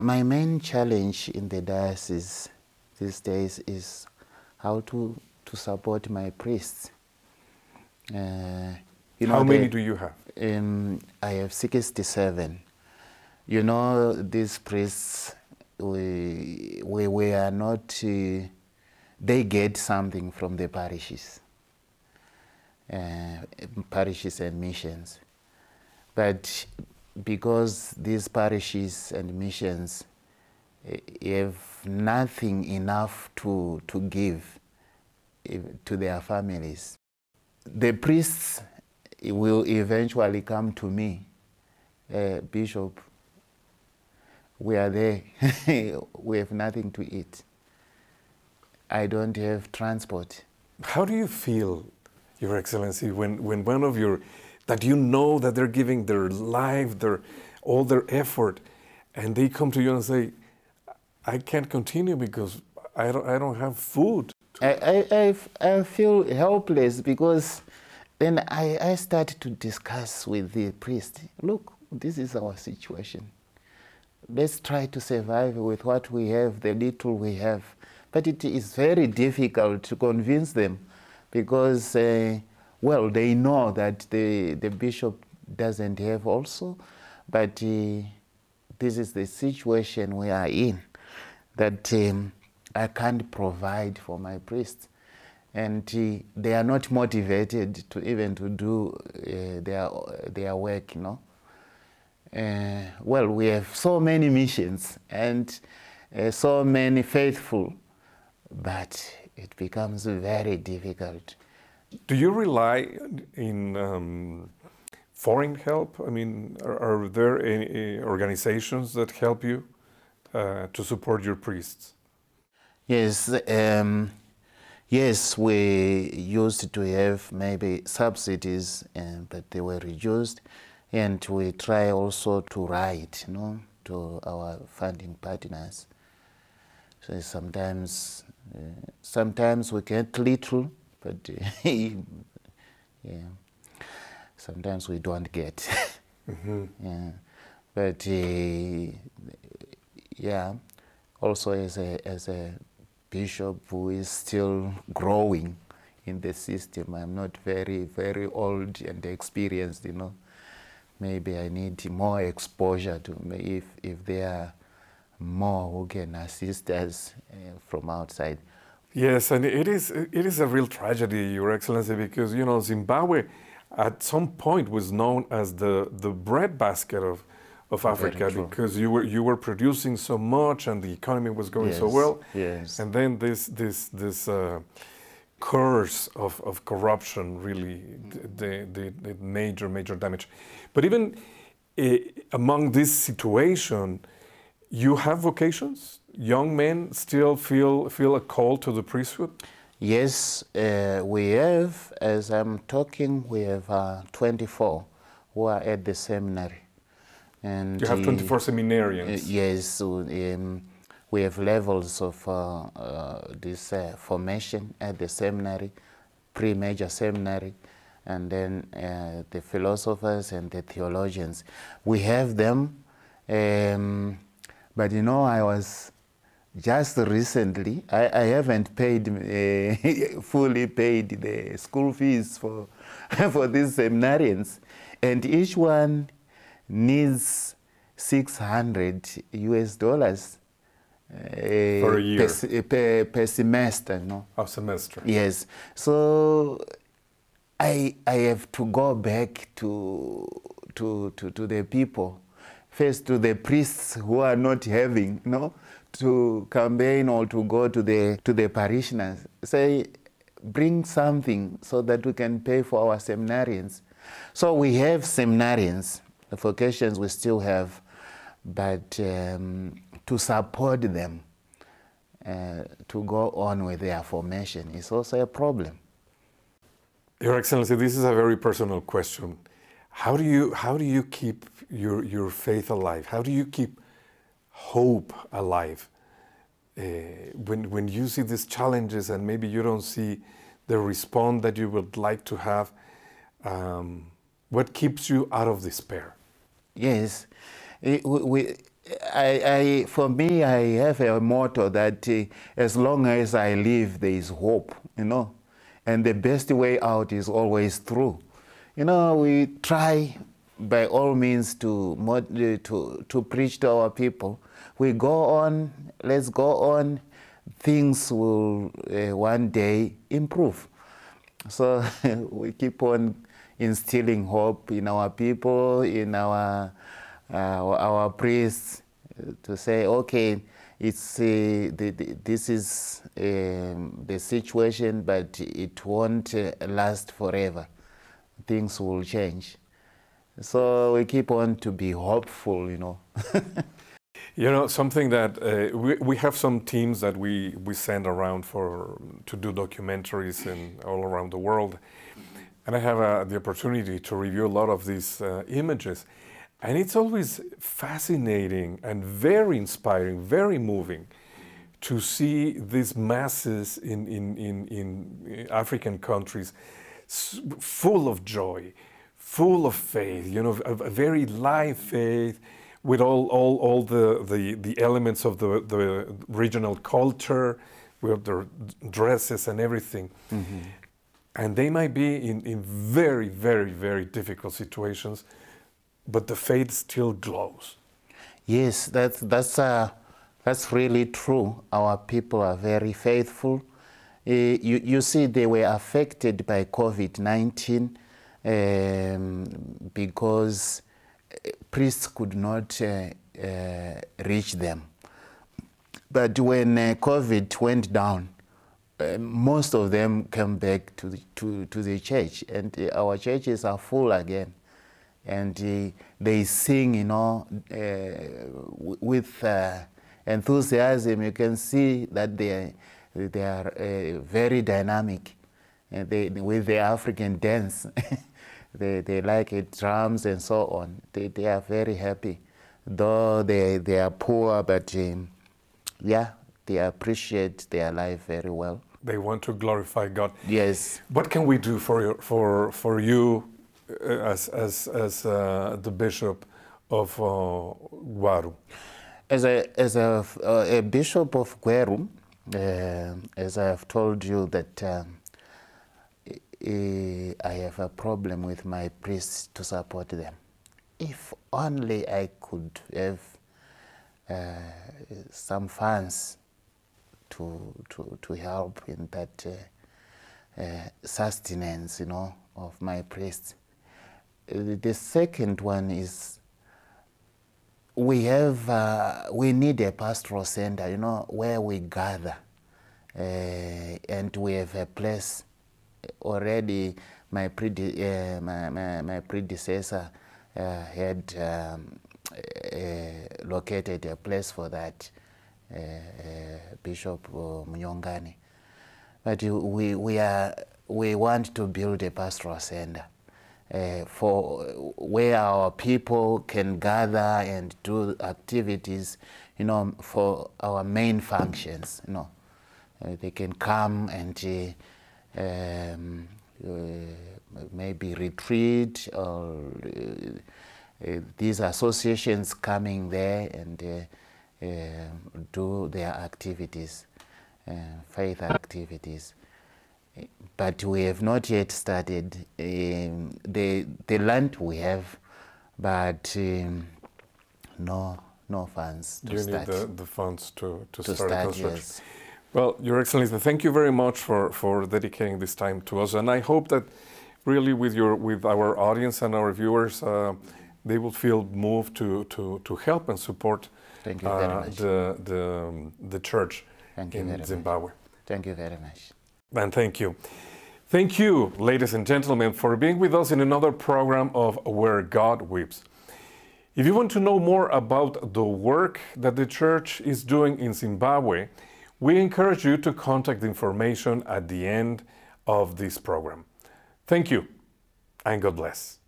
My main challenge in the diocese these days is how to support my priests. How many do you have? I have 67. You know, these priests, we are not, they get something from the parishes and missions. But because these parishes and missions have nothing enough to give to their families, the priests will eventually come to me, Bishop, we are there, we have nothing to eat. I don't have transport. How do you feel, Your Excellency, when one of your, that you know that they're giving their life, all their effort, and they come to you and say, I can't continue because I don't have food? I feel helpless because then I start to discuss with the priest. Look, this is our situation. Let's try to survive with what we have, the little we have. But it is very difficult to convince them because, well, they know that the bishop doesn't have also, but this is the situation we are in, that I can't provide for my priests. And they are not motivated to even to do their work, you know. Well, we have so many missions and so many faithful, but it becomes very difficult. Do you rely in foreign help? I mean, are there any organizations that help you to support your priests? Yes, yes, we used to have maybe subsidies, but they were reduced. And we try also to write, you know, to our funding partners. So sometimes we get little, but yeah, sometimes we don't get. Mm-hmm. Yeah. But yeah, also as a bishop who is still growing in the system, I'm not very, very old and experienced, you know. Maybe I need more exposure to if there are more who can assist us from outside. Yes, and it is a real tragedy, Your Excellency, because you know Zimbabwe at some point was known as the breadbasket of Africa because you were producing so much and the economy was going so well. Yes. And then this curse of corruption really did major damage. But even among this situation, you have vocations? Young men still feel a call to the priesthood? Yes, we have. As I'm talking, we have 24 who are at the seminary. And you have 24 seminarians? Yes. So, we have levels of this formation at the seminary, pre-major seminary, and then the philosophers and the theologians. We have them, but you know, I was just recently, I haven't paid, fully paid the school fees for, for these seminarians, and each one needs $600 US. For a year? Per semester, no? A semester. Yes. So I have to go back to the people, first to the priests who are not having, no, to campaign or to go to the parishioners, say, bring something so that we can pay for our seminarians. So we have seminarians, the vocations we still have, but to support them to go on with their formation is also a problem. Your Excellency, this is a very personal question. How do you keep your faith alive? How do you keep hope alive when you see these challenges and maybe you don't see the response that you would like to have? What keeps you out of despair? Yes, For me, I have a motto that as long as I live, there is hope, you know, and the best way out is always through. You know, we try by all means to preach to our people. We go on, let's go on. Things will one day improve. So we keep on instilling hope in our people, in our priests, to say, okay, it's this is the situation, but it won't last forever. Things will change. So we keep on to be hopeful, you know. You know, something that we have some teams that we send around to do documentaries all around the world. And I have the opportunity to review a lot of these images. And it's always fascinating and very inspiring, very moving to see these masses in African countries full of joy, full of faith, you know, a very live faith with all the elements of the regional culture, with their dresses and everything. Mm-hmm. And they might be in very, very, very difficult situations, but the faith still glows. Yes, that's really true. Our people are very faithful. You see, they were affected by COVID-19 because priests could not reach them. But when COVID went down, most of them came back to the church, and our churches are full again. And they sing, you know, with enthusiasm. You can see that they are very dynamic, with the African dance. They like it, drums and so on. They are very happy, though they are poor, but yeah, they appreciate their life very well. They want to glorify God. Yes. What can we do for you as the bishop of Gwaru? As a bishop of Gwaru, as I have told you that I have a problem with my priests to support them. If only I could have some funds to help in that sustenance, you know, of my priests. The second one is we need a pastoral center, you know, where we gather, and we have a place already. My predecessor had located a place for that, Bishop Munyongani. But we want to build a pastoral center for where our people can gather and do activities, you know, for our main functions. You know, they can come and maybe retreat, or these associations coming there and do their activities, faith activities. But we have not yet started. The land we have, but no funds to start. You need the funds to start a construction. Yes. Well, Your Excellency, thank you very much for dedicating this time to us, and I hope that really with our audience and our viewers, they will feel moved to help and support Thank you very much. the church in Zimbabwe. Thank you very much. And thank you. Thank you, ladies and gentlemen, for being with us in another program of Where God Weeps. If you want to know more about the work that the church is doing in Zimbabwe, we encourage you to contact the information at the end of this program. Thank you, and God bless.